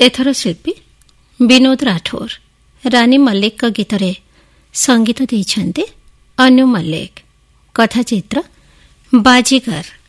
ଏଥର ଶିଳ୍ପୀ ବିନୋଦ ରାଠୋର ରାନୀ ମଲ୍ଲିକଙ୍କ ଗୀତରେ ସଙ୍ଗୀତ ଦେଇଛନ୍ତି ଅନୁ ମଲ୍ଲିକ। କଥାଚିତ୍ର ବାଜିଗର।